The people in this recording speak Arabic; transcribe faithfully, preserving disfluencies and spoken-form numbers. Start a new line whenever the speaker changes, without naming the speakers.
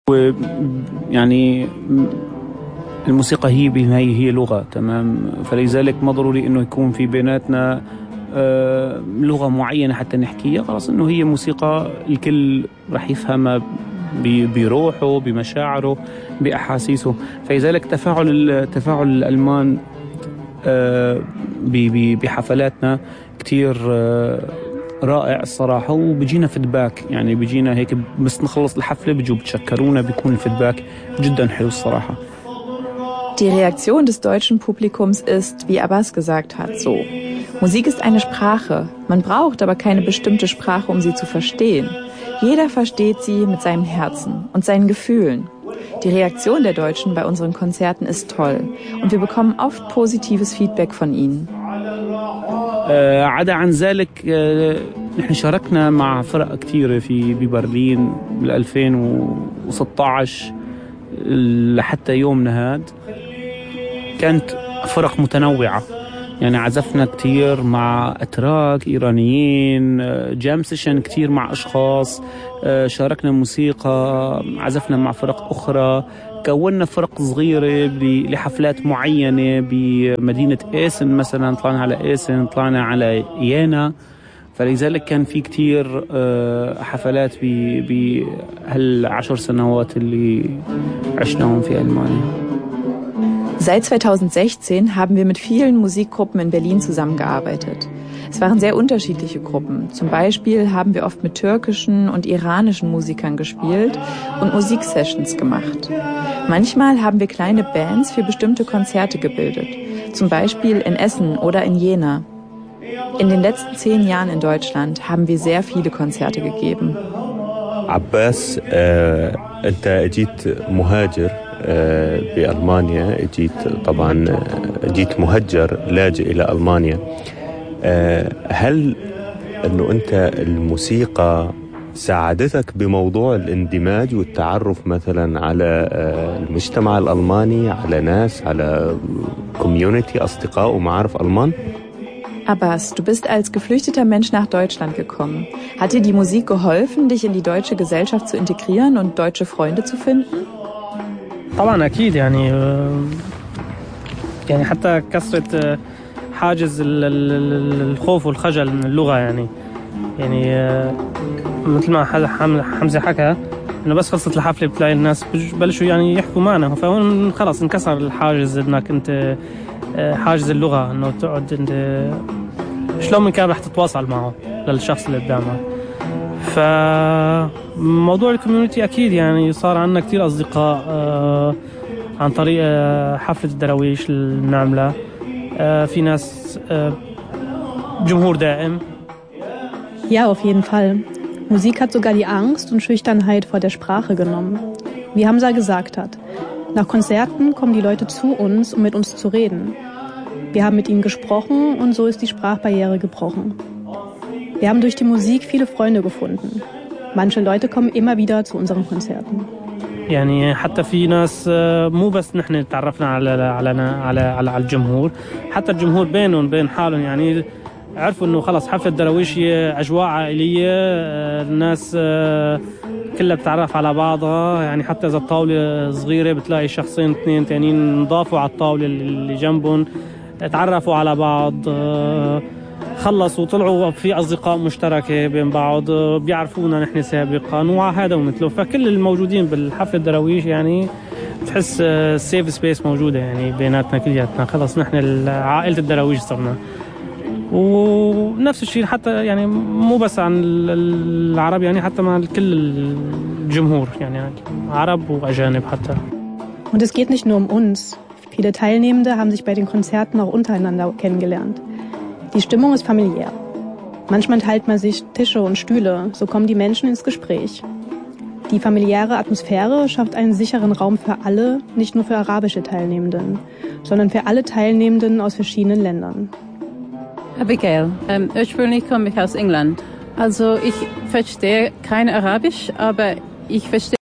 يعني الموسيقى هي بالنهاية هي لغة، تمام، فلذلك ما ضروري إنه يكون في بيناتنا آه لغة معينة حتى نحكيها، خلاص إنه هي موسيقى الكل رح يفهمها بروحه بمشاعره بأحاسيسه. فلذلك تفاعل تفاعل الألمان آه بحفلاتنا كتير آه رائع الصراحة، وبيجينا فيدباك، يعني بيجينا هيك بس نخلص الحفلة بيجوا بتشكرونا، بيكون الفيدباك جدا حلو الصراحة.
Die Reaktion des deutschen Publikums ist, wie Abbas gesagt hat, so. Musik ist eine Sprache. Man braucht aber keine bestimmte Sprache, um sie zu verstehen. Jeder versteht sie mit seinem Herzen und seinen Gefühlen. Die Reaktion der Deutschen bei unseren Konzerten ist toll und wir bekommen oft positives Feedback von ihnen.
آه عدا عن ذلك آه نحن شاركنا مع فرق كثيرة في ببرلين بال ألفين وستة عشر لحتى يومنا هاد، كانت فرق متنوعة، يعني عزفنا كتير مع أتراك إيرانيين، جام سيشن كتير مع أشخاص، شاركنا موسيقى، عزفنا مع فرق أخرى، كونا فرق صغيرة لحفلات معينة بمدينة إيسن مثلا، طلعنا على إيسن، طلعنا على إيانا، فلذلك كان في كتير حفلات بهالعشر سنوات اللي عشناهم في ألمانيا.
Seit zweitausendsechzehn haben wir mit vielen Musikgruppen in Berlin zusammengearbeitet. Es waren sehr unterschiedliche Gruppen. Zum Beispiel haben wir oft mit türkischen und iranischen Musikern gespielt und Musiksessions gemacht. Manchmal haben wir kleine Bands für bestimmte Konzerte gebildet. Zum Beispiel in Essen oder in Jena. In den letzten zehn Jahren in Deutschland haben wir sehr viele Konzerte gegeben.
Abbas, äh, أنت أجيت مهاجر بألمانيا، جيت طبعا جيت مهجر لاجئ إلى ألمانيا. هل أنه أنت الموسيقى ساعدتك بموضوع الاندماج والتعرف مثلا على المجتمع الألماني، على ناس، على كوميونيتي، أصدقاء ومعارف ألمان؟
Abbas, du bist als geflüchteter Mensch nach Deutschland gekommen. Hat dir die Musik geholfen, dich in die deutsche Gesellschaft zu integrieren und deutsche Freunde zu finden?
طبعا أكيد، يعني يعني حتى كسرت حاجز الخوف والخجل من اللغة، يعني يعني مثل ما حمزة حكى إنه بس خلصت الحفلة بتلاقي الناس بلشوا يعني يحكوا معنا، فهون خلاص انكسر الحاجز إنك أنت حاجز اللغة، إنه تقعد أنت شلون من كان رح تتواصل معه للشخص اللي قدامك. فموضوع الكوميونيتي أكيد يعني صار عندنا كتير أصدقاء آه عن طريق آه حفلة الدراويش اللي بنعملها. آه في ناس آه جمهور دائم.
Ja, auf jeden Fall. Musik hat sogar die Angst und Schüchternheit vor der Sprache genommen. Wie Hamza gesagt hat, nach Konzerten kommen die Leute zu uns, um mit uns zu reden. Wir haben mit ihnen gesprochen und so ist die Sprachbarriere gebrochen. Wir haben durch die Musik viele Freunde gefunden. Manche Leute kommen immer wieder zu unseren Konzerten.
يعني حتى في ناس مو بس نحن تعرفنا على على على على الجمهور، حتى الجمهور بينهم بين حالهم يعني عرفوا انه خلص حفلة دراويش هي اجواء عائلية، الناس كلها بتعرف على بعضها، يعني حتى اذا الطاولة صغيرة بتلاقي شخصين اثنين تانيين نضافوا على الطاولة اللي جنبهم، تعرفوا على بعض، خلصوا طلعوا في أصدقاء مشتركة بين بعض، بيعرفونا نحن سابقا وهذا ومثله. فكل الموجودين بالحفلة الدراويش يعني تحس سيف سبيس موجودة يعني بيناتنا كلياتنا، خلص نحن عائلة الدراويش صرنا. ونفس الشيء حتى يعني مو بس عن العرب، يعني حتى مع كل الجمهور، يعني عرب وأجانب حتى.
Und es geht nicht nur um uns. Viele Teilnehmende haben sich bei den Konzerten auch untereinander kennengelernt. Die Stimmung ist familiär. Manchmal teilt man sich Tische und Stühle, so kommen die Menschen ins Gespräch. Die familiäre Atmosphäre schafft einen sicheren Raum für alle, nicht nur für arabische Teilnehmenden, sondern für alle Teilnehmenden aus verschiedenen Ländern.
Abigail, ähm, ursprünglich komme ich aus England. Also ich verstehe kein Arabisch, aber ich verstehe